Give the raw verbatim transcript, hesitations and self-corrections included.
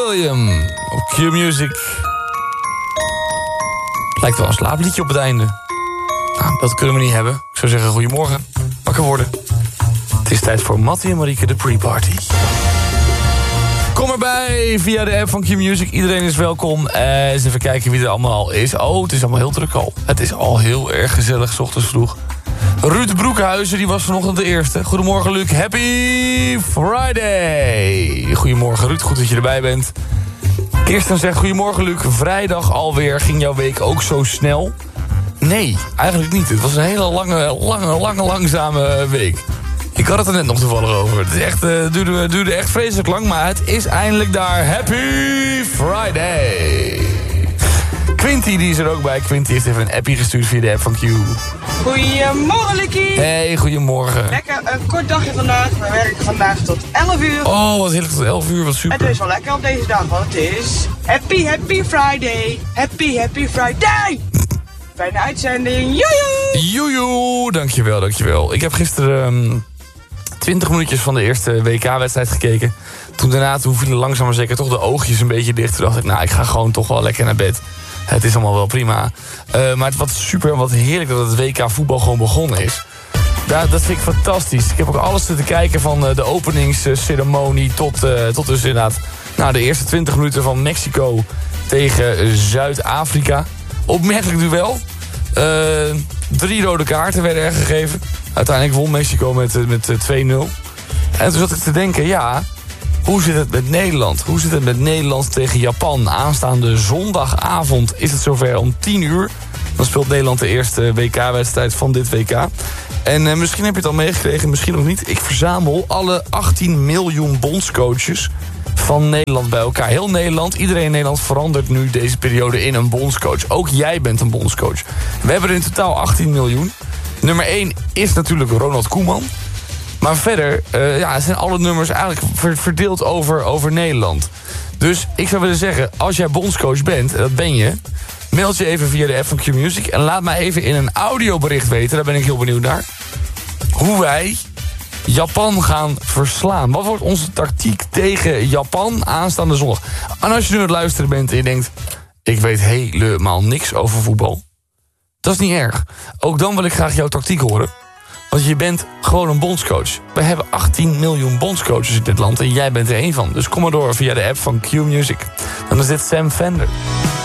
William op Q-Music. Lijkt wel een slaapliedje op het einde. Nou, dat kunnen we niet hebben. Ik zou zeggen, goedemorgen. Wakker worden. Het is tijd voor Mattie en Marieke de pre-party. Kom erbij via de app van Q-Music. Iedereen is welkom. Uh, eens even kijken wie er allemaal al is. Oh, het is allemaal heel druk al. Het is al heel erg gezellig, 's ochtends vroeg. Ruud Broekhuizen, die was vanochtend de eerste. Goedemorgen, Luc. Happy Friday. Goedemorgen, Ruud. Goed dat je erbij bent. Kirsten zegt, goedemorgen, Luc. Vrijdag alweer. Ging jouw week ook zo snel? Nee, eigenlijk niet. Het was een hele lange, lange, lange, langzame week. Ik had het er net nog toevallig over. Het is echt, uh, duurde, duurde echt vreselijk lang, maar het is eindelijk daar. Happy Friday. Quinty, die is er ook bij. Quinty heeft even een appie gestuurd via de app van Q. Goedemorgen, Lucie. Hey, goedemorgen. Lekker, een kort dagje vandaag. We werken vandaag tot elf uur. Oh, wat heerlijk tot elf uur, wat super. Het is wel lekker op deze dag, want het is Happy Happy Friday. Happy Happy Friday. Fijne uitzending. Joejoe. Joejoe, dankjewel, dankjewel. Ik heb gisteren um, twintig minuutjes van de eerste W K-wedstrijd gekeken. Toen daarna, toen vielen langzaam maar zeker toch de oogjes een beetje dicht. Toen dacht ik, nou, ik ga gewoon toch wel lekker naar bed. Het is allemaal wel prima. Uh, maar het was super en wat heerlijk dat het W K voetbal gewoon begonnen is. Ja, dat vind ik fantastisch. Ik heb ook alles zitten kijken van uh, de openingsceremonie tot, uh, tot dus inderdaad nou, de eerste twintig minuten van Mexico tegen uh, Zuid-Afrika. Opmerkelijk duel. Uh, drie rode kaarten werden er gegeven. Uiteindelijk won Mexico met, uh, met uh, twee nul. En toen zat ik te denken, ja, hoe zit het met Nederland? Hoe zit het met Nederland tegen Japan? Aanstaande zondagavond is het zover om tien uur. Dan speelt Nederland de eerste W K-wedstrijd van dit W K. En uh, misschien heb je het al meegekregen, misschien nog niet. Ik verzamel alle achttien miljoen bondscoaches van Nederland bij elkaar. Heel Nederland, iedereen in Nederland verandert nu deze periode in een bondscoach. Ook jij bent een bondscoach. We hebben er in totaal achttien miljoen. Nummer één is natuurlijk Ronald Koeman. Maar verder uh, ja, zijn alle nummers eigenlijk verdeeld over, over Nederland. Dus ik zou willen zeggen, als jij bondscoach bent, en dat ben je, meld je even via de app van Q-Music en laat mij even in een audiobericht weten, daar ben ik heel benieuwd naar, hoe wij Japan gaan verslaan. Wat wordt onze tactiek tegen Japan aanstaande zondag? En als je nu aan het luisteren bent en je denkt, ik weet helemaal niks over voetbal, dat is niet erg. Ook dan wil ik graag jouw tactiek horen. Want je bent gewoon een bondscoach. We hebben achttien miljoen bondscoaches in dit land en jij bent er één van. Dus kom maar door via de app van Q-Music. Dan is dit Sam Fender.